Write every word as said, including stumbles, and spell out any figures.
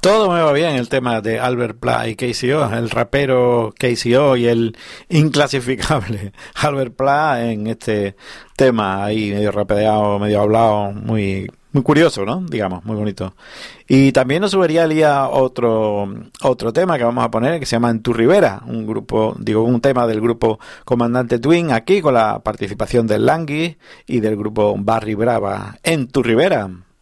Todo me va bien el tema de Albert Pla y K C O, el rapero K C O y el inclasificable Albert Pla en este tema ahí medio rapeado, medio hablado, muy muy curioso, ¿no? Digamos, muy bonito. Y también nos subiría Lía otro otro tema que vamos a poner que se llama En tu Ribera, un grupo, digo, un tema del grupo Comandante Twin aquí con la participación del Langui y del grupo Barry Brava, En tu Ribera.